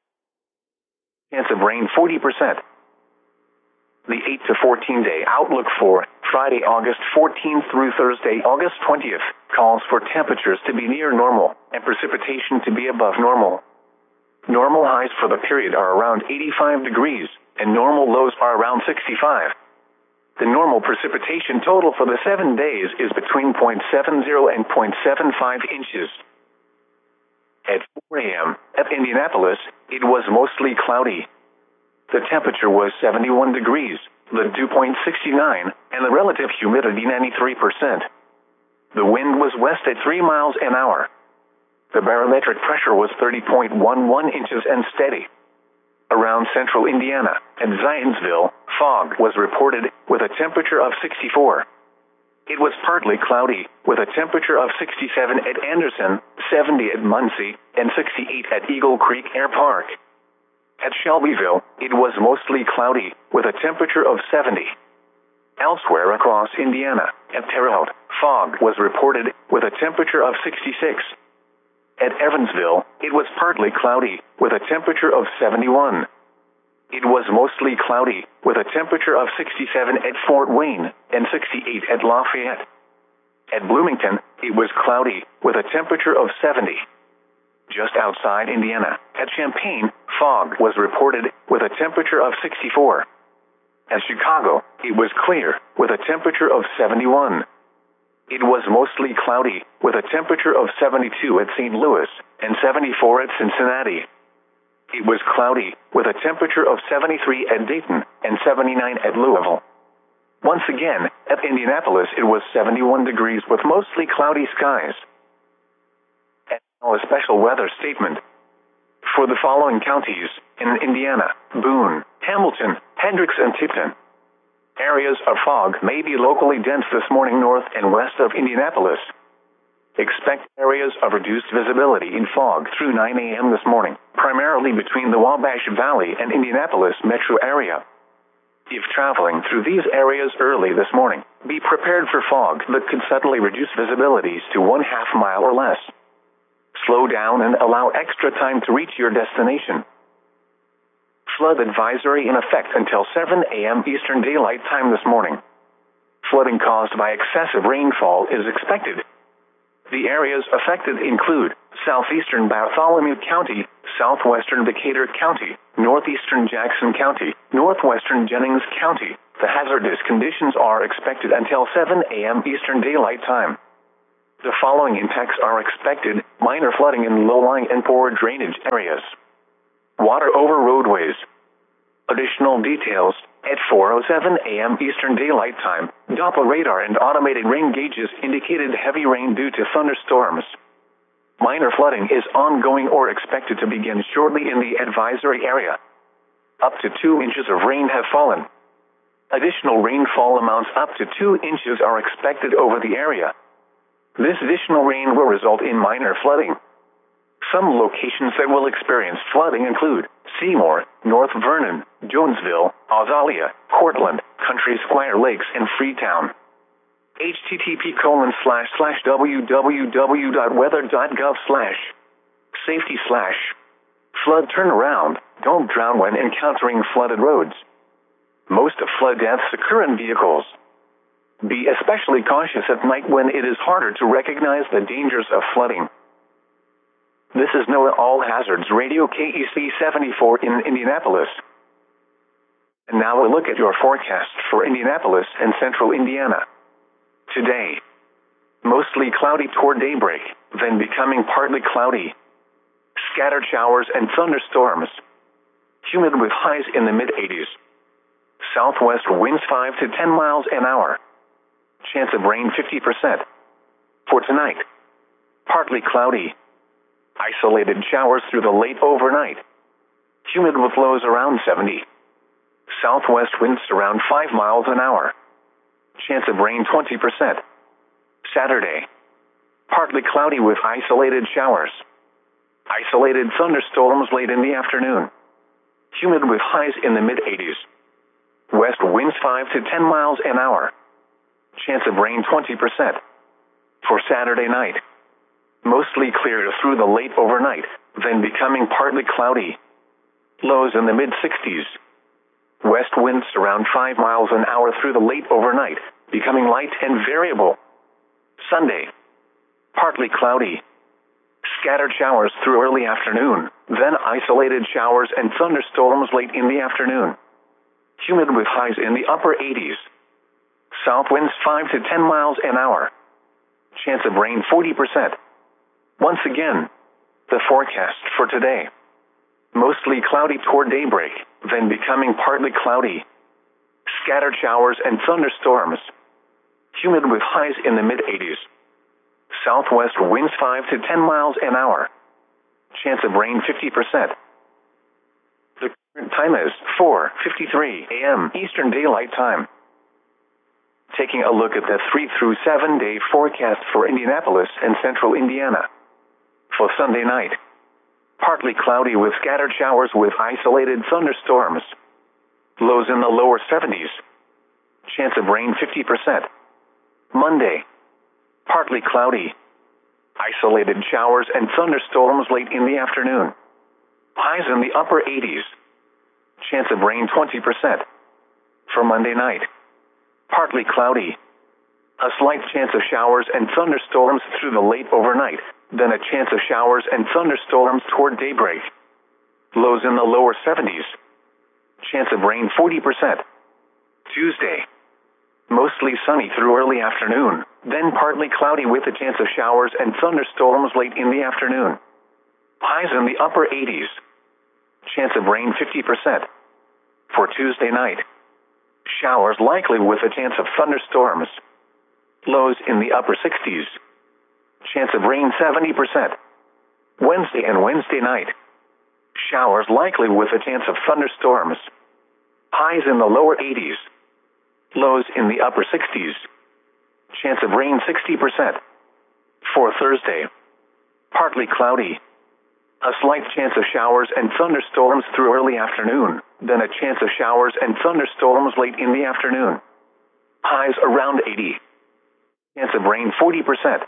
Chance of rain forty percent. The eight to fourteen day outlook for Friday, August fourteenth through Thursday, August twentieth, calls for temperatures to be near normal and precipitation to be above normal. Normal highs for the period are around eighty-five degrees, and normal lows are around sixty-five. The normal precipitation total for the seven days is between zero point seven zero and zero point seven five inches. At four a m at Indianapolis, it was mostly cloudy. The temperature was seventy-one degrees, the dew point sixty-nine, and the relative humidity ninety-three percent. The wind was west at three miles an hour. The barometric pressure was thirty point one one inches and steady. Around central Indiana and Zionsville, fog was reported with a temperature of sixty-four. It was partly cloudy with a temperature of sixty-seven at Anderson, seventy at Muncie, and sixty-eight at Eagle Creek Air Park. At Shelbyville, it was mostly cloudy with a temperature of seventy. Elsewhere across Indiana, at Terre Haute, fog was reported with a temperature of sixty-six. At Evansville, it was partly cloudy with a temperature of seventy-one. It was mostly cloudy with a temperature of sixty-seven at Fort Wayne and sixty-eight at Lafayette. At Bloomington, it was cloudy with a temperature of seventy. Just outside Indiana, at Champaign, fog was reported with a temperature of sixty-four. At Chicago, it was clear with a temperature of seventy-one. It was mostly cloudy with a temperature of seventy-two at Saint Louis and seventy-four at Cincinnati. It was cloudy with a temperature of seventy-three at Dayton and seventy-nine at Louisville. Once again, at Indianapolis, it was seventy-one degrees with mostly cloudy skies. And now a special weather statement. For the following counties in Indiana: Boone, Hamilton, Hendricks, and Tipton. Areas of fog may be locally dense this morning north and west of Indianapolis. Expect areas of reduced visibility in fog through nine a m this morning, primarily between the Wabash Valley and Indianapolis metro area. If traveling through these areas early this morning, be prepared for fog that could suddenly reduce visibilities to one half mile or less. Slow down and allow extra time to reach your destination. Flood advisory in effect until seven a m Eastern Daylight Time this morning. Flooding caused by excessive rainfall is expected. The areas affected include southeastern Bartholomew County, southwestern Decatur County, northeastern Jackson County, northwestern Jennings County. The hazardous conditions are expected until seven a m Eastern Daylight Time. The following impacts are expected: minor flooding in low-lying and poor drainage areas. Water over roadways. Additional details: at four oh seven a m Eastern Daylight Time, Doppler radar and automated rain gauges indicated heavy rain due to thunderstorms. Minor flooding is ongoing or expected to begin shortly in the advisory area. Up to two inches of rain have fallen. Additional rainfall amounts up to two inches are expected over the area. This additional rain will result in minor flooding. Some locations that will experience flooding include Seymour, North Vernon, Jonesville, Azalea, Cortland, Country Squire Lakes, and Freetown. http colon slash slash www.weather.gov slash safety slash flood turnaround. Don't drown when encountering flooded roads. Most of flood deaths occur in vehicles. Be especially cautious at night when it is harder to recognize the dangers of flooding. This is NOAA All Hazards Radio K E C seventy-four in Indianapolis. And now a look at your forecast for Indianapolis and central Indiana. Today, mostly cloudy toward daybreak, then becoming partly cloudy. Scattered showers and thunderstorms. Humid with highs in the mid eighties. Southwest winds five to ten miles an hour. Chance of rain fifty percent. For tonight, partly cloudy. Isolated showers through the late overnight. Humid with lows around seventy. Southwest winds around five miles an hour. Chance of rain twenty percent. Saturday, partly cloudy with isolated showers. Isolated thunderstorms late in the afternoon. Humid with highs in the mid eighties. West winds five to ten miles an hour. Chance of rain twenty percent. For Saturday night, mostly clear through the late overnight, then becoming partly cloudy. Lows in the mid sixties. West winds around five miles an hour through the late overnight, becoming light and variable. Sunday, partly cloudy. Scattered showers through early afternoon, then isolated showers and thunderstorms late in the afternoon. Humid with highs in the upper eighties. South winds five to ten miles an hour. Chance of rain forty percent. Once again, the forecast for today. Mostly cloudy toward daybreak, then becoming partly cloudy. Scattered showers and thunderstorms. Humid with highs in the mid eighties. Southwest winds five to ten miles an hour. Chance of rain fifty percent. The current time is four fifty-three a m Eastern Daylight Time. Taking a look at the three through seven day forecast for Indianapolis and central Indiana. For Sunday night, partly cloudy with scattered showers with isolated thunderstorms. Lows in the lower seventies. Chance of rain fifty percent. Monday, partly cloudy. Isolated showers and thunderstorms late in the afternoon. Highs in the upper eighties. Chance of rain twenty percent. For Monday night, partly cloudy. A slight chance of showers and thunderstorms through the late overnight, then a chance of showers and thunderstorms toward daybreak. Lows in the lower seventies. Chance of rain forty percent. Tuesday, mostly sunny through early afternoon, then partly cloudy with a chance of showers and thunderstorms late in the afternoon. Highs in the upper eighties. Chance of rain fifty percent. For Tuesday night, showers likely with a chance of thunderstorms. Lows in the upper sixties. Chance of rain seventy percent. Wednesday and Wednesday night, showers likely with a chance of thunderstorms. Highs in the lower eighties. Lows in the upper sixties. Chance of rain sixty percent. For Thursday, partly cloudy. A slight chance of showers and thunderstorms through early afternoon, then a chance of showers and thunderstorms late in the afternoon. Highs around eighty. Chance of rain forty percent.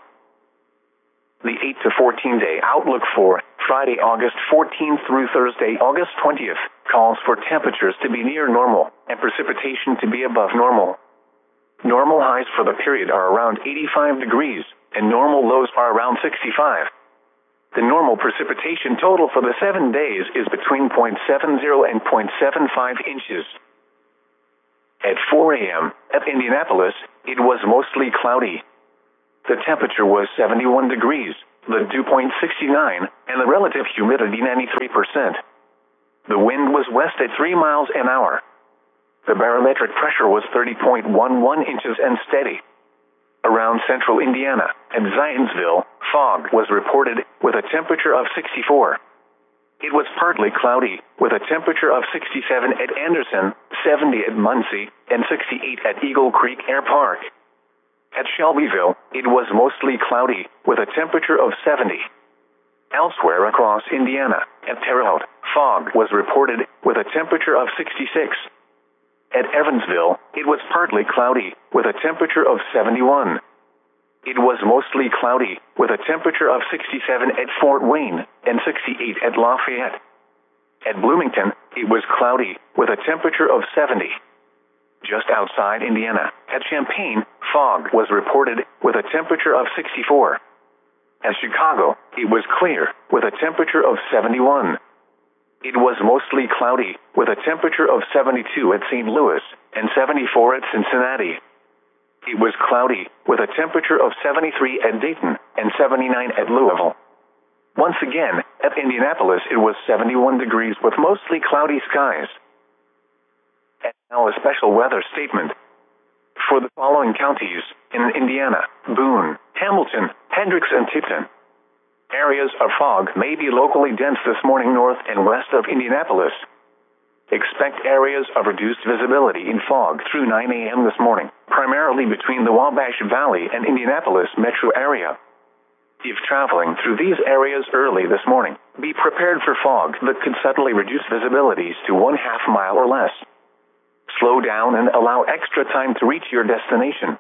The eight to fourteen day outlook for Friday, August fourteenth through Thursday, August twentieth, calls for temperatures to be near normal and precipitation to be above normal. Normal highs for the period are around eighty-five degrees, and normal lows are around sixty-five. The normal precipitation total for the seven days is between zero point seven zero and zero point seven five inches. At four a.m. at Indianapolis, it was mostly cloudy. The temperature was seventy-one degrees, the dew point sixty-nine, and the relative humidity ninety-three percent. The wind was west at three miles an hour. The barometric pressure was thirty point one one inches and steady. Around central Indiana and Zionsville, fog was reported with a temperature of sixty-four. It was partly cloudy, with a temperature of sixty-seven at Anderson, seventy at Muncie, and sixty-eight at Eagle Creek Air Park. At Shelbyville, it was mostly cloudy, with a temperature of seventy. Elsewhere across Indiana, at Terre Haute, fog was reported, with a temperature of sixty-six. At Evansville, it was partly cloudy, with a temperature of seventy-one. It was mostly cloudy, with a temperature of sixty-seven at Fort Wayne, and sixty-eight at Lafayette. At Bloomington, it was cloudy, with a temperature of seventy. Just outside Indiana, at Champaign, fog was reported, with a temperature of sixty-four. At Chicago, it was clear, with a temperature of seventy-one. It was mostly cloudy, with a temperature of seventy-two at Saint Louis, and seventy-four at Cincinnati. It was cloudy, with a temperature of seventy-three at Dayton, and seventy-nine at Louisville. Once again, at Indianapolis it was seventy-one degrees with mostly cloudy skies. And now a special weather statement. For the following counties, in Indiana, Boone, Hamilton, Hendricks, and Tipton. Areas of fog may be locally dense this morning north and west of Indianapolis. Expect areas of reduced visibility in fog through nine a.m. this morning, primarily between the Wabash Valley and Indianapolis metro area. If traveling through these areas early this morning, be prepared for fog that could suddenly reduce visibilities to one half mile or less. Slow down and allow extra time to reach your destination.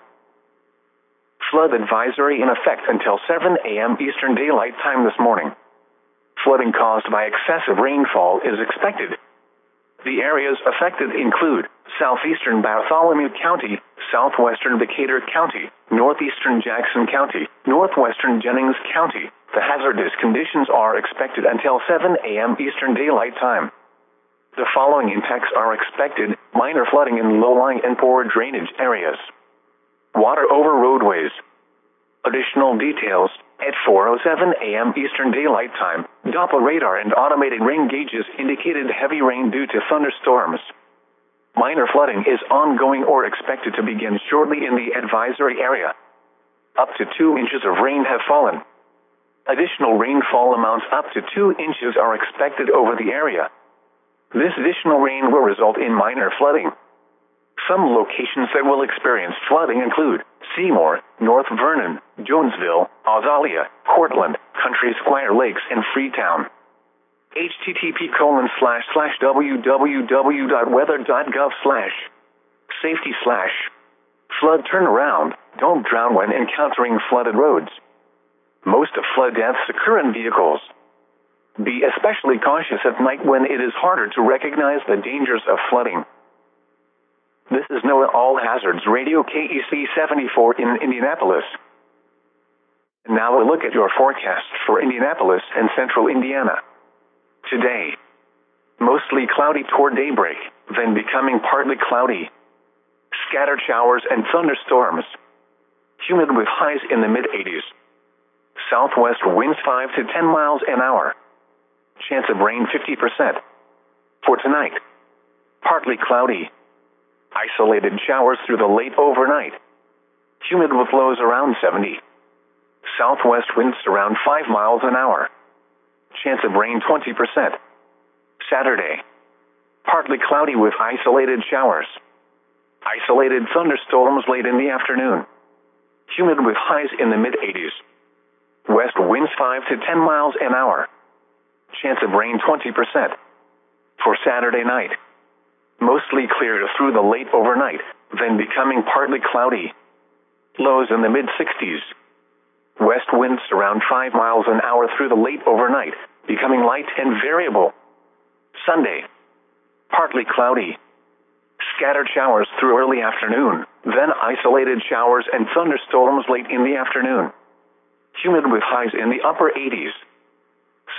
Flood advisory in effect until seven a.m. Eastern Daylight Time this morning. Flooding caused by excessive rainfall is expected. The areas affected include southeastern Bartholomew County, southwestern Decatur County, northeastern Jackson County, northwestern Jennings County. The hazardous conditions are expected until seven a.m. Eastern Daylight Time. The following impacts are expected: minor flooding in low-lying and poor drainage areas. Water over roadways. Additional details: at four oh seven a.m. Eastern Daylight Time, Doppler radar and automated rain gauges indicated heavy rain due to thunderstorms. Minor flooding is ongoing or expected to begin shortly in the advisory area. Up to two inches of rain have fallen. Additional rainfall amounts up to two inches are expected over the area. This additional rain will result in minor flooding. Some locations that will experience flooding include Seymour, North Vernon, Jonesville, Azalea, Cortland, Country Squire Lakes, and Freetown. http colon slash slash www.weather.gov slash safety slash flood turnaround. Don't drown when encountering flooded roads. Most of flood deaths occur in vehicles. Be especially cautious at night when it is harder to recognize the dangers of flooding. This is NOAA All Hazards Radio K E C seventy-four in Indianapolis. Now a look at your forecast for Indianapolis and central Indiana. Today, mostly cloudy toward daybreak, then becoming partly cloudy. Scattered showers and thunderstorms. Humid with highs in the mid eighties. Southwest winds five to ten miles an hour. Chance of rain fifty percent. For tonight, partly cloudy. Isolated showers through the late overnight. Humid with lows around seventy. Southwest winds around five miles an hour. Chance of rain twenty percent. Saturday, partly cloudy with isolated showers. Isolated thunderstorms late in the afternoon. Humid with highs in the mid eighties. West winds five to ten miles an hour. Chance of rain twenty percent. For Saturday night, mostly clear through the late overnight, then becoming partly cloudy. Lows in the mid sixties. West winds around five miles an hour through the late overnight, becoming light and variable. Sunday, partly cloudy. Scattered showers through early afternoon, then isolated showers and thunderstorms late in the afternoon. Humid with highs in the upper eighties.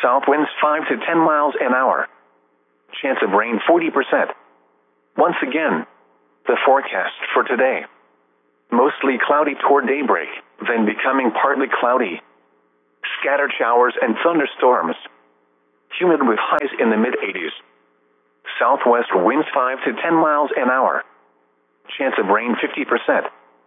South winds five to ten miles an hour. Chance of rain forty percent. Once again, the forecast for today. Mostly cloudy toward daybreak, then becoming partly cloudy. Scattered showers and thunderstorms. Humid with highs in the mid eighties. Southwest winds five to ten miles an hour. Chance of rain fifty percent.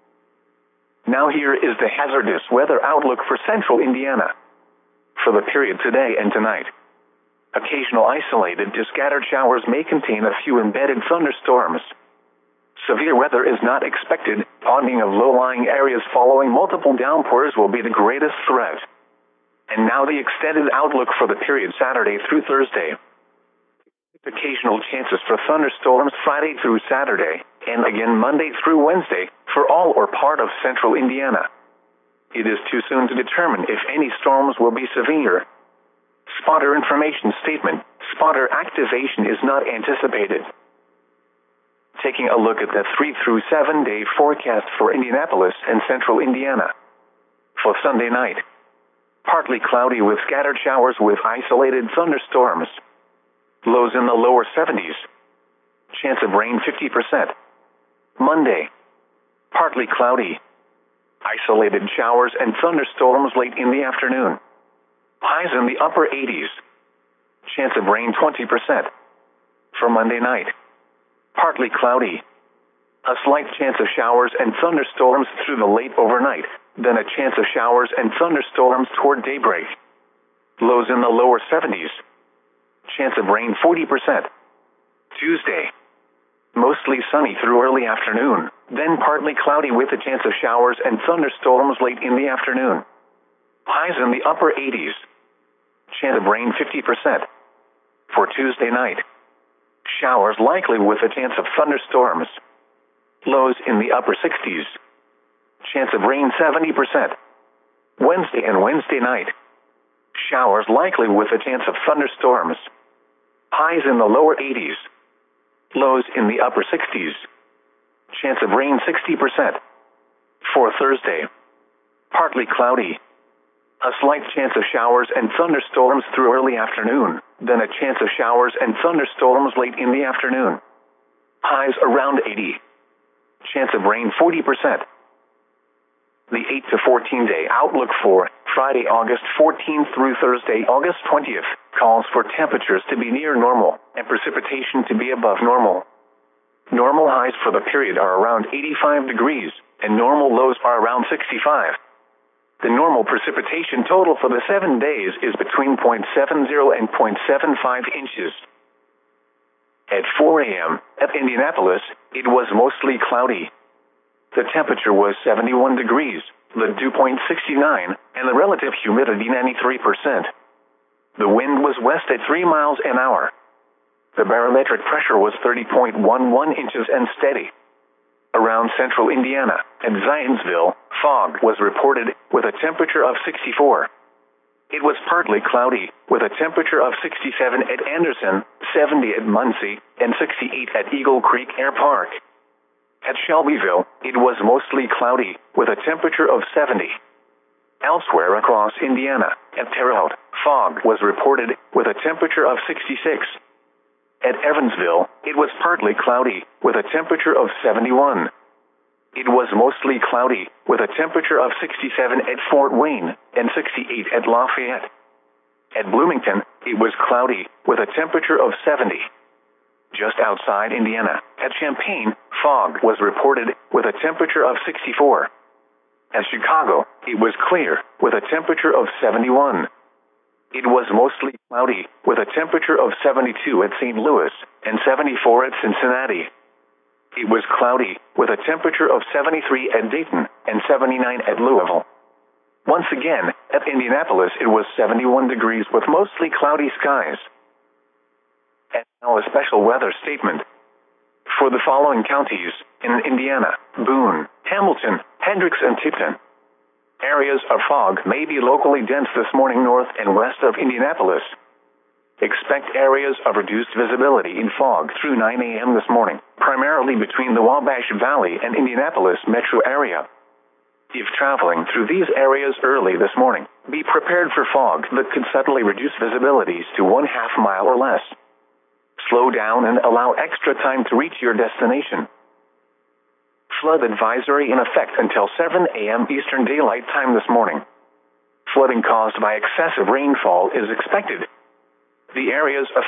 Now here is the hazardous weather outlook for central Indiana. For the period today and tonight. Occasional isolated to scattered showers may contain a few embedded thunderstorms. Severe weather is not expected. Ponding of low-lying areas following multiple downpours will be the greatest threat. And now the extended outlook for the period Saturday through Thursday. Occasional chances for thunderstorms Friday through Saturday, and again Monday through Wednesday, for all or part of central Indiana. It is too soon to determine if any storms will be severe. Spotter information statement: spotter activation is not anticipated. Taking a look at the three through seven day forecast for Indianapolis and central Indiana. For Sunday night, partly cloudy with scattered showers with isolated thunderstorms. Lows in the lower seventies. Chance of rain fifty percent. Monday, partly cloudy. Isolated showers and thunderstorms late in the afternoon. Highs in the upper eighties. Chance of rain twenty percent. For Monday night, partly cloudy. A slight chance of showers and thunderstorms through the late overnight, then a chance of showers and thunderstorms toward daybreak. Lows in the lower seventies. Chance of rain forty percent. Tuesday, mostly sunny through early afternoon, then partly cloudy with a chance of showers and thunderstorms late in the afternoon. Highs in the upper eighties. Chance of rain fifty percent. For Tuesday night, showers likely with a chance of thunderstorms. Lows in the upper sixties. Chance of rain seventy percent. Wednesday and Wednesday night, showers likely with a chance of thunderstorms. Highs in the lower eighties. Lows in the upper sixties. Chance of rain sixty percent. For Thursday, partly cloudy. A slight chance of showers and thunderstorms through early afternoon, then a chance of showers and thunderstorms late in the afternoon. Highs around eighty. Chance of rain forty percent. The eight to fourteen day outlook for Friday, August fourteenth through Thursday, August twentieth, calls for temperatures to be near normal and precipitation to be above normal. Normal highs for the period are around eighty-five degrees, and normal lows are around sixty-five. The normal precipitation total for the seven days is between zero point seven zero and zero point seven five inches. At four a m at Indianapolis, it was mostly cloudy. The temperature was seventy-one degrees, the dew point sixty-nine, and the relative humidity ninety-three percent. The wind was west at three miles an hour. The barometric pressure was thirty point one one inches and steady. Around central Indiana and Zionsville, fog was reported with a temperature of sixty-four. It was partly cloudy with a temperature of sixty-seven at Anderson, seventy at Muncie, and sixty-eight at Eagle Creek Air Park. At Shelbyville, it was mostly cloudy with a temperature of seventy. Elsewhere across Indiana, at Terre Haute, fog was reported with a temperature of sixty-six. At Evansville, it was partly cloudy with a temperature of seventy-one. It was mostly cloudy with a temperature of sixty-seven at Fort Wayne and sixty-eight at Lafayette. At Bloomington, it was cloudy with a temperature of seventy. Just outside Indiana, at Champaign, fog was reported with a temperature of sixty-four. At Chicago, it was clear with a temperature of seventy-one. It was mostly cloudy with a temperature of seventy-two at Saint Louis and seventy-four at Cincinnati. It was cloudy with a temperature of seventy-three at Dayton and seventy-nine at Louisville. Once again, at Indianapolis, it was seventy-one degrees with mostly cloudy skies. And now a special weather statement. For the following counties in Indiana: Boone, Hamilton, Hendricks, and Tipton. Areas of fog may be locally dense this morning north and west of Indianapolis. Expect areas of reduced visibility in fog through nine a m this morning, primarily between the Wabash Valley and Indianapolis metro area. If traveling through these areas early this morning, be prepared for fog that could suddenly reduce visibilities to one half mile or less. Slow down and allow extra time to reach your destination. Flood advisory in effect until seven a m Eastern Daylight Time this morning. Flooding caused by excessive rainfall is expected. The areas